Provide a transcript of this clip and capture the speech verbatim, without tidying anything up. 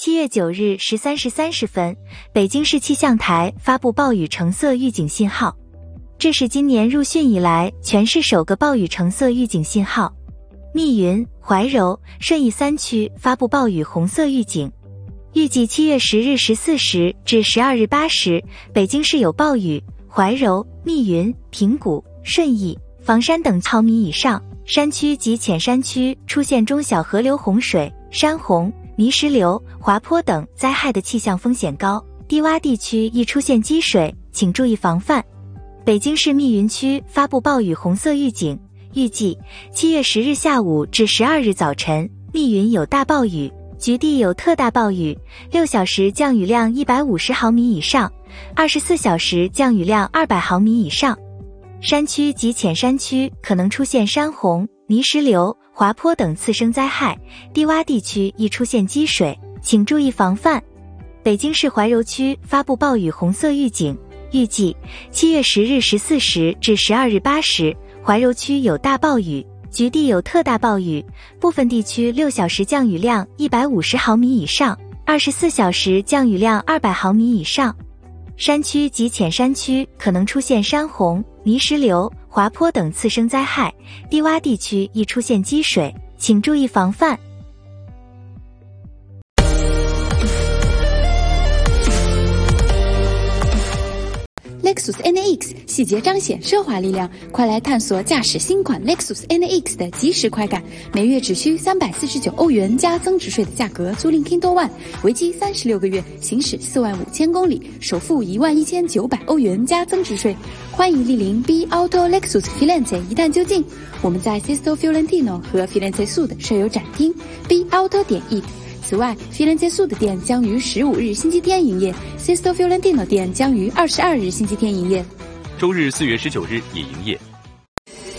七月九日十三时三十分，北京市气象台发布暴雨橙色预警信号，这是今年入汛以来全市首个暴雨橙色预警信号。密云、怀柔、顺义三区发布暴雨红色预警。预计七月十日十四时至十二日八时，北京市有暴雨，怀柔、密云、平谷、顺义、房山等毫米以上，山区及浅山区出现中小河流洪水、山洪、泥石流、滑坡等灾害的气象风险高，低洼地区易出现积水，请注意防范。北京市密云区发布暴雨红色预警，预计七月十日下午至十二日早晨，密云有大暴雨，局地有特大暴雨，六小时降雨量一百五十毫米以上，二十四小时降雨量二百毫米以上。山区及浅山区可能出现山洪、泥石流、滑坡等次生灾害，低洼地区易出现积水，请注意防范。北京市怀柔区发布暴雨红色预警，预计七月十日十四时至十二日八时，怀柔区有大暴雨，局地有特大暴雨，部分地区六小时降雨量一百五十毫米以上，二十四小时降雨量二百毫米以上。山区及浅山区可能出现山洪、泥石流、滑坡等次生灾害，低洼地区易出现积水，请注意防范。 Lexus N A X 细节彰显奢华力量，快来探索驾驶新款 Lexus N A X 的即时快感！每月只需三百四十九欧元加增值税的价格租赁 Kindle One， 为期三十六个月，行驶四万五千公里，首付一万一千九百欧元加增值税。欢迎莅临 B Auto Lexus Firenze 一探究竟。我们在 Sesto Fiorentino 和 Firenze Sud 设有展厅 B Auto 点 it。此外 Firenze Sud 店将于十五日星期天营业 ，Sesto Fiorentino 店将于二十二日星期天营业。 周日四月十九日也营业。